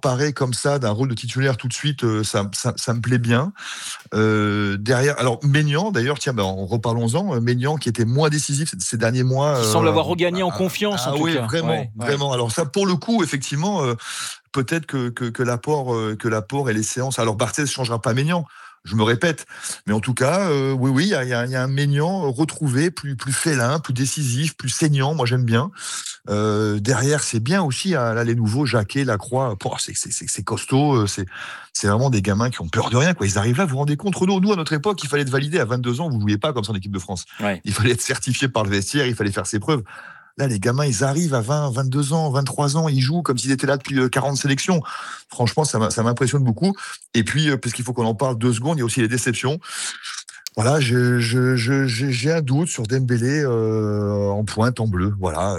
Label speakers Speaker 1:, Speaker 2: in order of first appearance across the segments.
Speaker 1: s'emparer comme ça d'un rôle de titulaire tout de suite, ça me plaît bien. Derrière, alors Maignan, d'ailleurs, tiens, reparlons-en. Maignan qui était moins décisif ces derniers mois.
Speaker 2: Il semble avoir regagné en confiance, en tout cas.
Speaker 1: Vraiment, vraiment. Alors ça, pour le coup, effectivement, peut-être que l'apport et les séances. Alors Barthez ne changera pas Maignan. Je me répète, mais en tout cas, oui, il y a un Maignan retrouvé, plus félin, plus décisif, plus saignant. Moi, j'aime bien. Derrière, c'est bien aussi. Là, les nouveaux, Jacquet, Lacroix, c'est costaud. C'est vraiment des gamins qui ont peur de rien, quoi. Ils arrivent là, vous vous rendez compte, Renaud, nous, à notre époque, il fallait être validé à 22 ans. Vous ne jouiez pas comme ça en équipe de France.
Speaker 2: Ouais.
Speaker 1: Il fallait être certifié par le vestiaire, il fallait faire ses preuves. Là, les gamins, ils arrivent à 20, 22 ans, 23 ans, ils jouent comme s'ils étaient là depuis 40 sélections. Franchement, ça m'impressionne beaucoup. Et puis, parce qu'il faut qu'on en parle 2 secondes, il y a aussi les déceptions. Voilà, j'ai un doute sur Dembélé en pointe, en bleu. Voilà,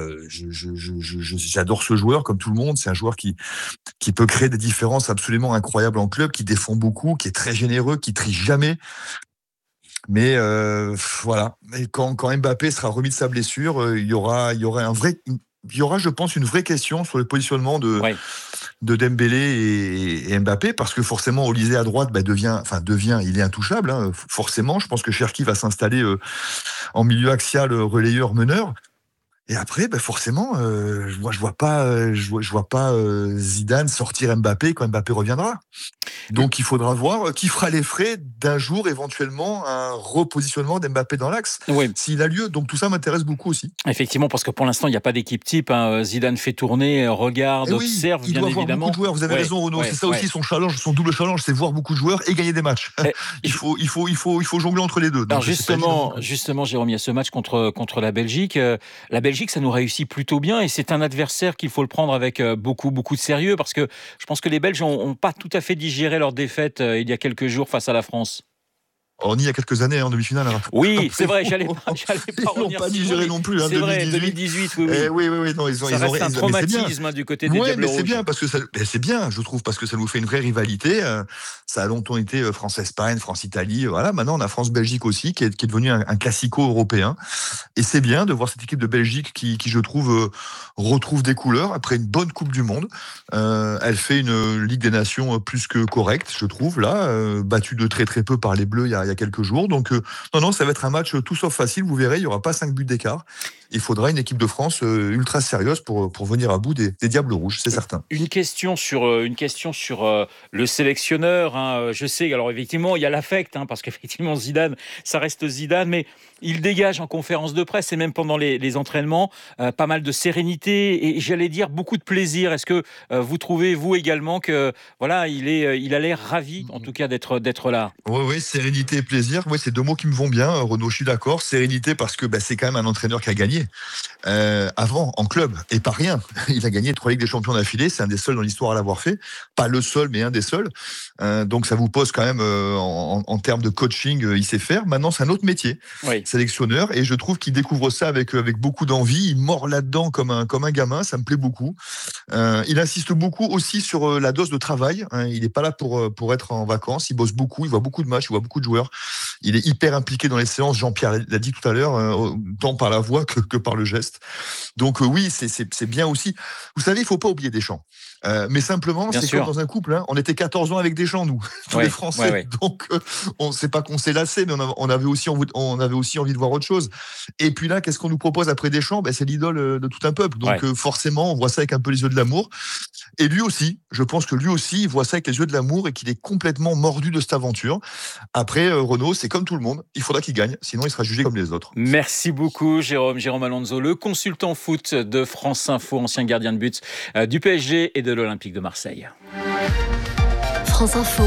Speaker 1: j'adore ce joueur, comme tout le monde. C'est un joueur qui peut créer des différences absolument incroyables en club, qui défend beaucoup, qui est très généreux, qui triche jamais. Mais voilà. Et quand Mbappé sera remis de sa blessure, il y aura, je pense, une vraie question sur le positionnement de Dembélé et Mbappé, parce que forcément, Olysée à droite il est intouchable. Hein, forcément, je pense que Cherki va s'installer en milieu axial, relayeur, meneur. Et après, forcément, je vois pas Zidane sortir Mbappé quand Mbappé reviendra. Donc il faudra voir qui fera les frais d'un jour éventuellement un repositionnement d'Mbappé dans l'axe, s'il a lieu. Donc tout ça m'intéresse beaucoup aussi.
Speaker 2: Effectivement, parce que pour l'instant il n'y a pas d'équipe type. Zidane fait tourner, regarde, observe,
Speaker 1: il
Speaker 2: bien
Speaker 1: doit
Speaker 2: évidemment.
Speaker 1: Voir beaucoup de joueurs. Vous avez raison, Renaud. C'est ça aussi son challenge, son double challenge, c'est voir beaucoup de joueurs et gagner des matchs. Il faut jongler entre les deux.
Speaker 2: Alors justement, Jérôme, il y a ce match contre la Belgique. La Belgique, ça nous réussit plutôt bien et c'est un adversaire qu'il faut le prendre avec beaucoup de sérieux, parce que je pense que les Belges n'ont pas tout à fait digéré leur défaite il y a quelques jours face à la France.
Speaker 1: On y a quelques années en demi-finale.
Speaker 2: Oui, c'est vrai, j'allais pas
Speaker 1: ils n'ont pas digéré non plus.
Speaker 2: C'est vrai, 2018, oui.
Speaker 1: Non,
Speaker 2: ça reste un traumatisme du côté des Diables Rouges.
Speaker 1: C'est bien, parce que c'est bien, je trouve, parce que ça nous fait une vraie rivalité. Ça a longtemps été France-Espagne, France-Italie. Voilà, maintenant on a France-Belgique aussi, qui est devenu un classico européen. Et c'est bien de voir cette équipe de Belgique qui je trouve, retrouve des couleurs après une bonne Coupe du Monde. Elle fait une Ligue des Nations plus que correcte, je trouve, là, battue de très très peu par les Bleus il y a quelques jours. Donc, non, ça va être un match tout sauf facile. Vous verrez, il n'y aura pas 5 buts d'écart. Il faudra une équipe de France ultra sérieuse pour venir à bout des Diables Rouges, c'est certain.
Speaker 2: Une question sur le sélectionneur. Hein. Je sais, alors effectivement, il y a l'affect, parce qu'effectivement, Zidane, ça reste Zidane, mais il dégage en conférence de presse et même pendant les entraînements pas mal de sérénité et j'allais dire beaucoup de plaisir. Est-ce que vous trouvez, vous également, que voilà, il a l'air ravi, en tout cas, d'être là?
Speaker 1: Oui, sérénité et plaisir. Oui, c'est 2 mots qui me vont bien, Renaud. Je suis d'accord. Sérénité parce que c'est quand même un entraîneur qui a gagné avant en club et pas rien. Il a gagné 3 Ligues des Champions d'affilée. C'est un des seuls dans l'histoire à l'avoir fait. Pas le seul, mais un des seuls. Donc ça vous pose quand même en termes de coaching, il sait faire. Maintenant, c'est un autre métier, sélectionneur, et je trouve qu'il découvre ça avec beaucoup d'envie. Il mord là-dedans comme un gamin. Ça me plaît beaucoup. Il insiste beaucoup aussi sur la dose de travail. Il n'est pas là pour être en vacances. Il bosse beaucoup. Il voit beaucoup de matchs. Il voit beaucoup de joueurs. Il est hyper impliqué dans les séances. Jean-Pierre l'a dit tout à l'heure, tant par la voix que par le geste. Donc oui, c'est bien aussi. Vous savez, il faut pas oublier Deschamps. Mais simplement, c'est comme dans un couple. On était 14 ans avec Deschamps, nous, tous les Français. Ouais. Donc, on ne sait pas qu'on s'est lassé, mais on avait aussi envie de voir autre chose. Et puis là, qu'est-ce qu'on nous propose après Deschamps ? C'est l'idole de tout un peuple. Donc forcément, on voit ça avec un peu les yeux de l'amour. Et lui aussi, je pense que lui aussi, il voit ça avec les yeux de l'amour et qu'il est complètement mordu de cette aventure. Après, Renaud, c'est comme tout le monde. Il faudra qu'il gagne, sinon il sera jugé comme les autres.
Speaker 2: Merci beaucoup, Jérôme Alonso, le consultant foot de France Info, ancien gardien de but du PSG et de l'Olympique de Marseille.
Speaker 3: France Info,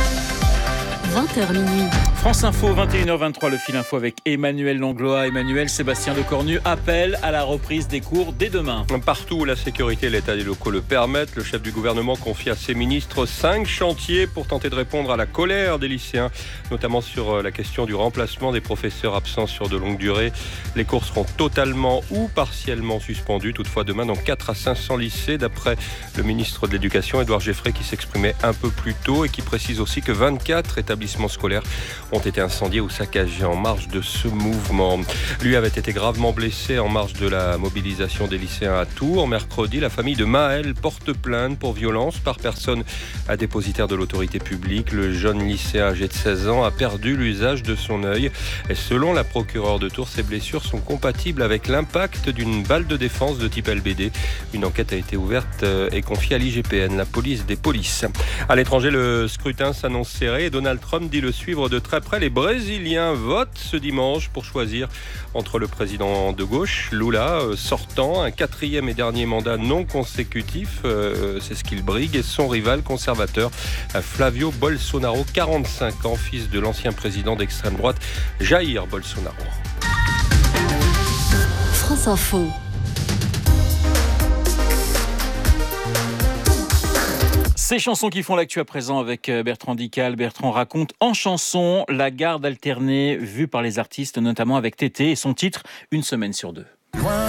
Speaker 3: 20h minuit.
Speaker 2: France Info, 21h23, le fil info avec Emmanuel Langlois. Emmanuel, Sébastien Lecornu appelle à la reprise des cours dès demain.
Speaker 4: Partout où la sécurité et l'état des locaux le permettent, le chef du gouvernement confie à ses ministres 5 chantiers pour tenter de répondre à la colère des lycéens, notamment sur la question du remplacement des professeurs absents sur de longues durées. Les cours seront totalement ou partiellement suspendus. Toutefois, demain, dans 4 à 500 lycées, d'après le ministre de l'Éducation, Édouard Geffray, qui s'exprimait un peu plus tôt et qui précise aussi que 24 établissements scolaires ont ont été incendiés ou saccagés en marge de ce mouvement. Lui avait été gravement blessé en marge de la mobilisation des lycéens à Tours. Mercredi, la famille de Maël porte plainte pour violence par personne dépositaire de l'autorité publique. Le jeune lycéen âgé de 16 ans a perdu l'usage de son œil. Et selon la procureure de Tours, ses blessures sont compatibles avec l'impact d'une balle de défense de type LBD. Une enquête a été ouverte et confiée à l'IGPN, la police des polices. À l'étranger, le scrutin s'annonce serré et Donald Trump dit le suivre de très près. Les Brésiliens votent ce dimanche pour choisir entre le président de gauche, Lula, sortant, un 4e et dernier mandat non consécutif, c'est ce qu'il brigue, et son rival conservateur, Flavio Bolsonaro, 45 ans, fils de l'ancien président d'extrême droite, Jair Bolsonaro.
Speaker 3: France Info.
Speaker 2: Ces chansons qui font l'actu à présent avec Bertrand Dical. Bertrand raconte en chanson la garde alternée vue par les artistes, notamment avec Tété et son titre « Une semaine sur deux ».